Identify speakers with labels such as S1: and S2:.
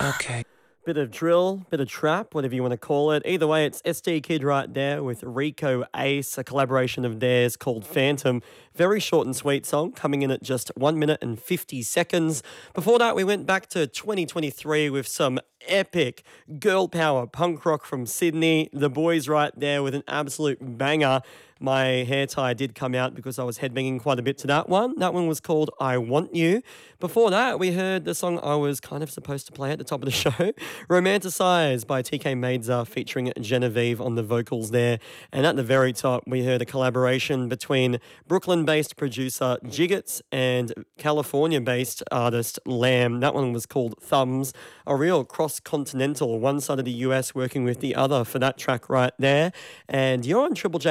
S1: Okay.
S2: Bit of drill, bit of trap, whatever you want to call it. Either way, it's SD Kid right there with Rico Ace, a collaboration of theirs called Phantom. Very short and sweet song, coming in at just 1 minute and 50 seconds. Before that, we went back to 2023 with some epic girl power punk rock from Sydney. The boys right there with an absolute banger. My hair tie did come out because I was headbanging quite a bit to that one. That one was called I Want You. Before that, we heard the song I was kind of supposed to play at the top of the show, Romanticize by TK Maidza featuring Genevieve on the vocals there. And at the very top, we heard a collaboration between Brooklyn-based producer Jiggets and California-based artist Lamb. That one was called Thumbs, a real cross-continental, one side of the US working with the other for that track right there. And you're on Triple J